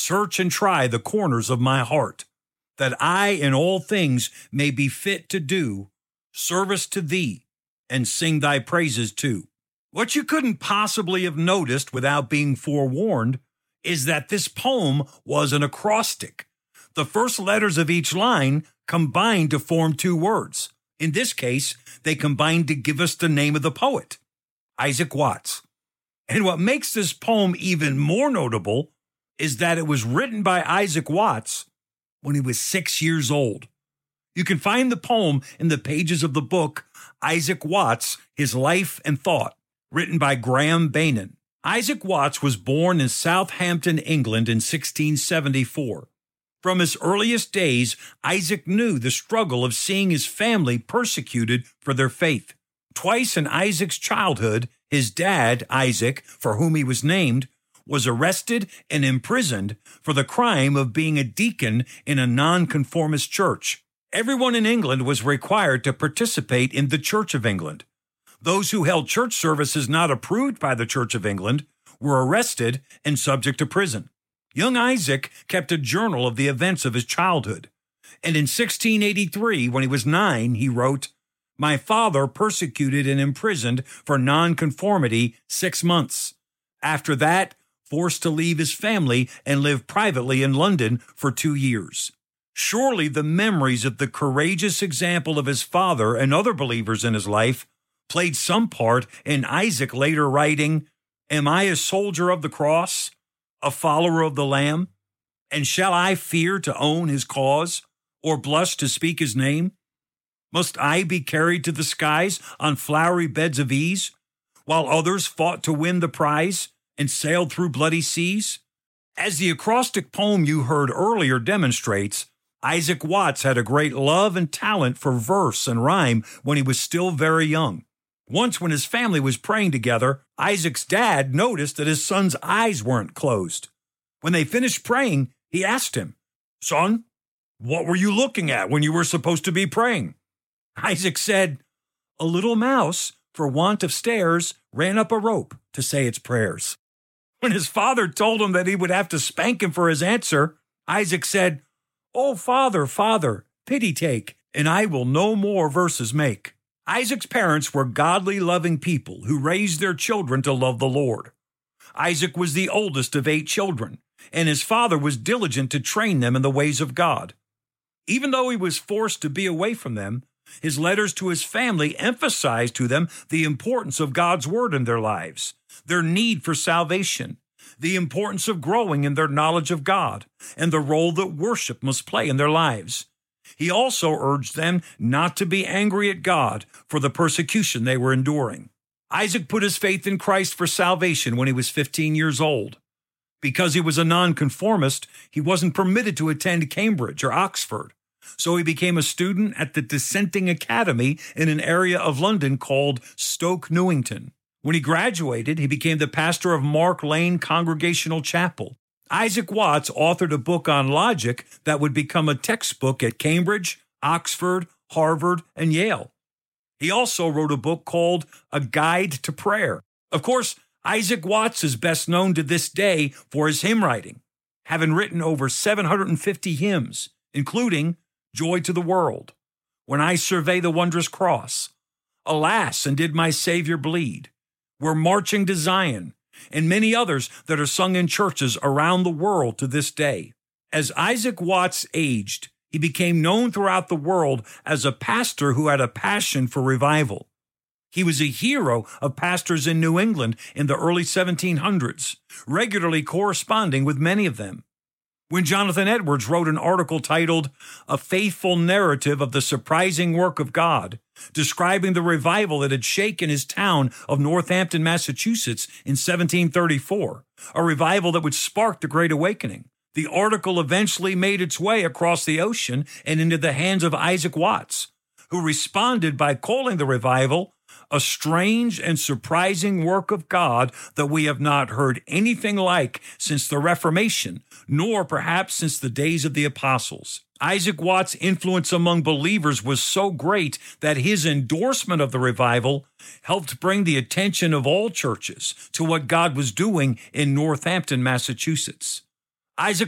Search and try the corners of my heart, that I in all things may be fit to do service to thee and sing thy praises too. What you couldn't possibly have noticed without being forewarned is that this poem was an acrostic. The first letters of each line combined to form two words. In this case, they combined to give us the name of the poet, Isaac Watts. And what makes this poem even more notable is that it was written by Isaac Watts when he was 6 years old. You can find the poem in the pages of the book Isaac Watts, His Life and Thought, written by Graham Beynon. Isaac Watts was born in Southampton, England in 1674. From his earliest days, Isaac knew the struggle of seeing his family persecuted for their faith. Twice in Isaac's childhood, his dad, Isaac, for whom he was named, was arrested and imprisoned for the crime of being a deacon in a nonconformist church. Everyone in England was required to participate in the Church of England. Those who held church services not approved by the Church of England were arrested and subject to prison. Young Isaac kept a journal of the events of his childhood, and in 1683, when he was 9, he wrote, "My father persecuted and imprisoned for nonconformity 6 months. After that, forced to leave his family and live privately in London for 2 years." Surely the memories of the courageous example of his father and other believers in his life played some part in Isaac later writing, "Am I a soldier of the cross, a follower of the Lamb? And shall I fear to own his cause, or blush to speak his name? Must I be carried to the skies on flowery beds of ease, while others fought to win the prize and sailed through bloody seas?" As the acrostic poem you heard earlier demonstrates, Isaac Watts had a great love and talent for verse and rhyme when he was still very young. Once when his family was praying together, Isaac's dad noticed that his son's eyes weren't closed. When they finished praying, he asked him, "Son, what were you looking at when you were supposed to be praying?" Isaac said, "A little mouse, for want of stairs, ran up a rope to say its prayers." When his father told him that he would have to spank him for his answer, Isaac said, "Oh, father, father, pity take, and I will no more verses make." Isaac's parents were godly, loving people who raised their children to love the Lord. Isaac was the oldest of 8 children, and his father was diligent to train them in the ways of God. Even though he was forced to be away from them, his letters to his family emphasized to them the importance of God's word in their lives, their need for salvation, the importance of growing in their knowledge of God, and the role that worship must play in their lives. He also urged them not to be angry at God for the persecution they were enduring. Isaac put his faith in Christ for salvation when he was 15 years old. Because he was a nonconformist, he wasn't permitted to attend Cambridge or Oxford, so he became a student at the Dissenting Academy in an area of London called Stoke Newington. When he graduated, he became the pastor of Mark Lane Congregational Chapel. Isaac Watts authored a book on logic that would become a textbook at Cambridge, Oxford, Harvard, and Yale. He also wrote a book called A Guide to Prayer. Of course, Isaac Watts is best known to this day for his hymn writing, having written over 750 hymns, including Joy to the World, When I Survey the Wondrous Cross, Alas, and Did My Savior Bleed, We're Marching to Zion, and many others that are sung in churches around the world to this day. As Isaac Watts aged, he became known throughout the world as a pastor who had a passion for revival. He was a hero of pastors in New England in the early 1700s, regularly corresponding with many of them. When Jonathan Edwards wrote an article titled A Faithful Narrative of the Surprising Work of God, describing the revival that had shaken his town of Northampton, Massachusetts in 1734, a revival that would spark the Great Awakening, the article eventually made its way across the ocean and into the hands of Isaac Watts, who responded by calling the revival a strange and surprising work of God that we have not heard anything like since the Reformation, nor perhaps since the days of the apostles. Isaac Watts' influence among believers was so great that his endorsement of the revival helped bring the attention of all churches to what God was doing in Northampton, Massachusetts. Isaac